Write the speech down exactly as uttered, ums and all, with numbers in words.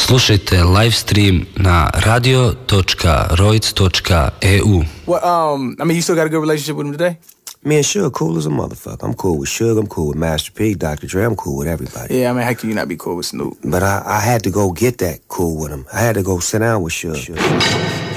Slušajte live stream na radio dot roids dot e u. Well, um, I mean, you still got a good relationship with him today? Me and Suge cool as a motherfucker. I'm cool with Suge, I'm cool with Master P, Doctor Dre, I'm cool with everybody. Yeah, I mean, how can you not be cool with Snoop? But I, I had to go get that cool with him. I had to go sit down with Suge. Suge.